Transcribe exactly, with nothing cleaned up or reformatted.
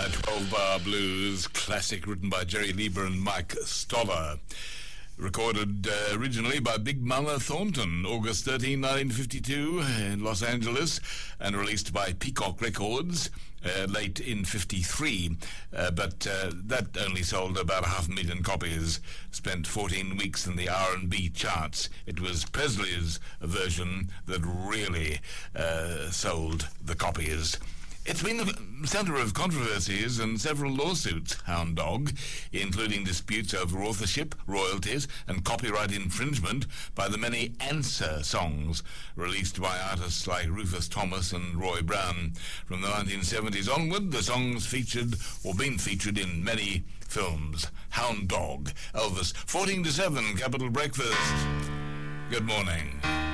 twelve-bar blues classic written by Jerry Lieber and Mike Stoller. Recorded uh, originally by Big Mama Thornton, August thirteenth, nineteen fifty-two, in Los Angeles, and released by Peacock Records uh, late in fifty-three. Uh, but uh, that only sold about a half a million copies, spent fourteen weeks in the R and B charts. It was Presley's version that really uh, sold the copies. It's been the centre of controversies and several lawsuits, Hound Dog, including disputes over authorship, royalties, and copyright infringement by the many answer songs released by artists like Rufus Thomas and Roy Brown. From the nineteen seventies onward, the songs featured or been featured in many films. Hound Dog, Elvis, fourteen to seven, Capital Breakfast. Good morning.